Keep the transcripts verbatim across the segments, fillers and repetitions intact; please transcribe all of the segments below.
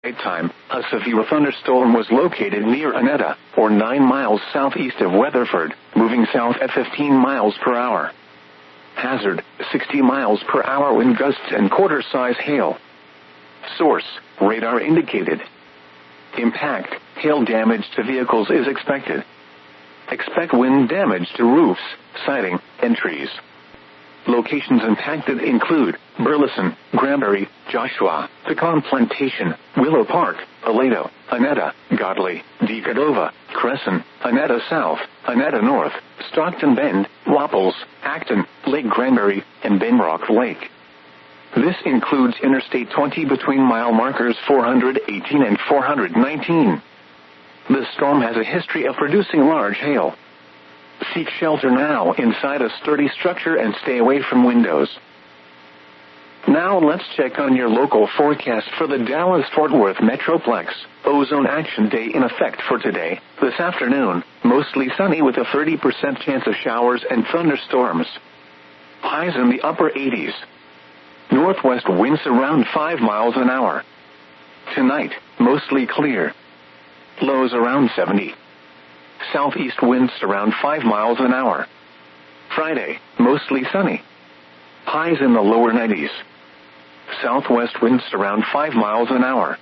Time, a severe thunderstorm was located near Annetta, or nine miles southeast of Weatherford, moving south at fifteen miles per hour. Hazard, sixty miles per hour wind gusts and quarter-size hail. Source, radar indicated. Impact, hail damage to vehicles is expected. Expect wind damage to roofs, siding, and trees. Locations impacted include Burleson, Granbury, Joshua, Pecan Plantation, Willow Park, Aledo, Annetta, Godley, Decadova, Crescent, Annetta South, Annetta North, Stockton Bend, Wapples, Acton, Lake Granbury, and Benrock Lake. This includes Interstate twenty between mile markers four hundred eighteen and four hundred nineteen. The storm has a history of producing large hail. Seek shelter now inside a sturdy structure and stay away from windows. Now let's check on your local forecast for the Dallas-Fort Worth Metroplex. Ozone Action Day in effect for today, this afternoon, mostly sunny with a thirty percent chance of showers and thunderstorms. Highs in the upper eighties. Northwest winds around five miles an hour. Tonight, mostly clear. Lows around seventy. Southeast winds around five miles an hour. Friday, mostly sunny. Highs in the lower nineties. Southwest winds around five miles an hour.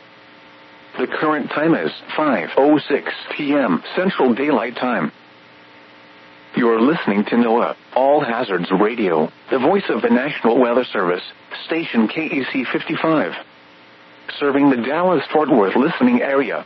The current time is five oh six p.m. Central Daylight Time. You're listening to NOAA, All Hazards Radio, the voice of the National Weather Service, station K E C fifty-five. Serving the Dallas-Fort Worth listening area.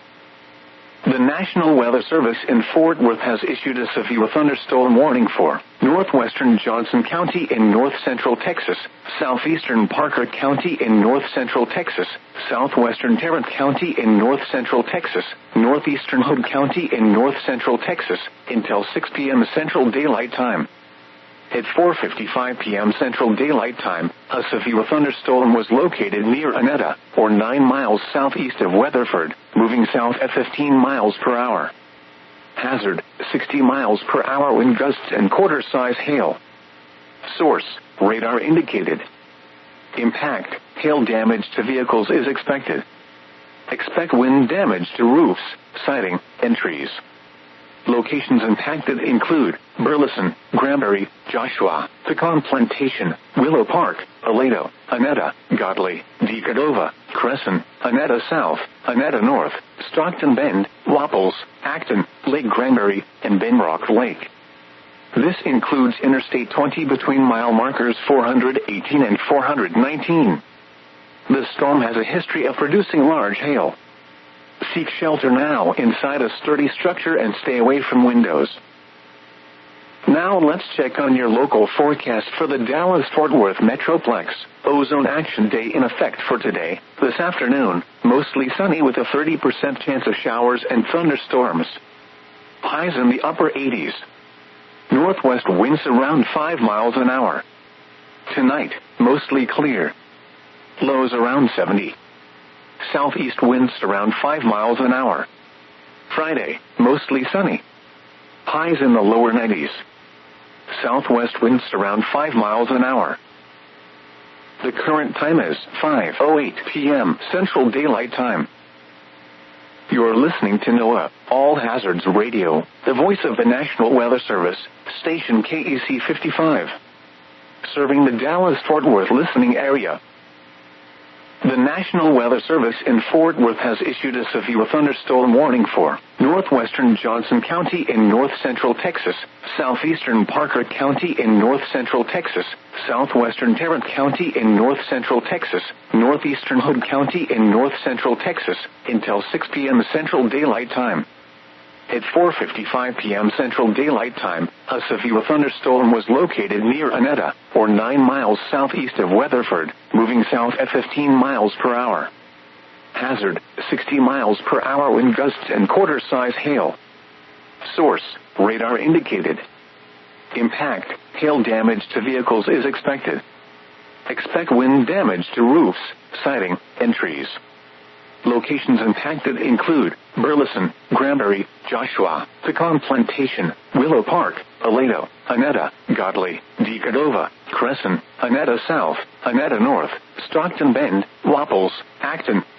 The National Weather Service in Fort Worth has issued a severe thunderstorm warning for northwestern Johnson County in north-central Texas, southeastern Parker County in north-central Texas, southwestern Tarrant County in north-central Texas, northeastern Hood County in north-central Texas, until six p.m. Central Daylight Time. At four fifty-five p.m. Central Daylight Time, a severe thunderstorm was located near Annetta, or nine miles southeast of Weatherford, moving south at fifteen miles per hour. Hazard, sixty miles per hour wind gusts and quarter-size hail. Source, radar indicated. Impact, hail damage to vehicles is expected. Expect wind damage to roofs, siding, and trees. Locations impacted include Burleson, Granbury, Joshua, Pecan Plantation, Willow Park, Aledo, Annetta, Godley, Decadova, Crescent, Annetta South, Annetta North, Stockton Bend, Wapples, Acton, Lake Granbury, and Benrock Lake. This includes Interstate twenty between mile markers four hundred eighteen and four hundred nineteen. The storm has a history of producing large hail. Seek shelter now inside a sturdy structure and stay away from windows. Now let's check on your local forecast for the Dallas-Fort Worth Metroplex. Ozone Action Day in effect for today, this afternoon, mostly sunny with a thirty percent chance of showers and thunderstorms. Highs in the upper eighties. Northwest winds around five miles an hour. Tonight, mostly clear. Lows around seventy. Southeast winds around five miles an hour. Friday, mostly sunny. Highs in the lower nineties. Southwest winds around five miles an hour. The current time is five oh eight p.m. Central Daylight Time. You're listening to NOAA, All Hazards Radio, the voice of the National Weather Service, station K E C fifty-five. Serving the Dallas-Fort Worth listening area. The National Weather Service in Fort Worth has issued a severe thunderstorm warning for northwestern Johnson County in north-central Texas, southeastern Parker County in north-central Texas, southwestern Tarrant County in north-central Texas, northeastern Hood County in north-central Texas, until six p.m. Central Daylight Time. At four fifty-five p.m. Central Daylight Time, a severe thunderstorm was located near Annetta, or nine miles southeast of Weatherford, moving south at fifteen miles per hour. Hazard, sixty miles per hour wind gusts and quarter-size hail. Source, radar indicated. Impact, hail damage to vehicles is expected. Expect wind damage to roofs, siding, and trees. Locations impacted include Burleson, Granbury, Joshua, Pecan Plantation, Willow Park, Aledo, Annetta, Godley, Decadova, Crescent, Annetta South, Annetta North, Stockton Bend, Wapples, Acton,